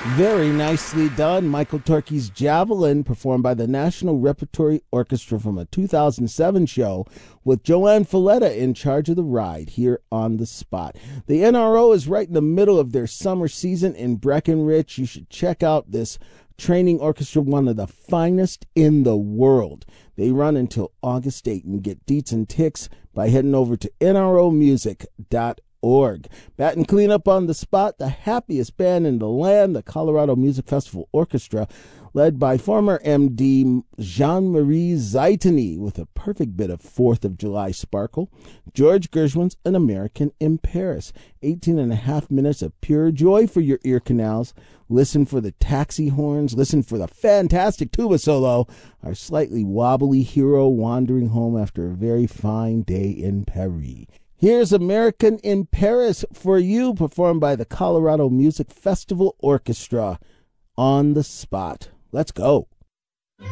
Very nicely done. Michael Turkey's Javelin, performed by the National Repertory Orchestra from a 2007 show with Joanne Falletta in charge of the ride here on the spot. The NRO is right in the middle of their summer season in Breckenridge. You should check out this training orchestra, one of the finest in the world. They run until August 8th, and get deets and ticks by heading over to nromusic.org. Bat and clean up on the spot, the happiest band in the land, the Colorado Music Festival Orchestra, led by former MD Jean-Marie Zaitany, with a perfect bit of 4th of July sparkle. George Gershwin's An American in Paris. 18 and a half minutes of pure joy for your ear canals. Listen for the taxi horns. Listen for the fantastic tuba solo. Our slightly wobbly hero wandering home after a very fine day in Paris. Here's American in Paris for you, performed by the Colorado Music Festival Orchestra on the spot. Let's go.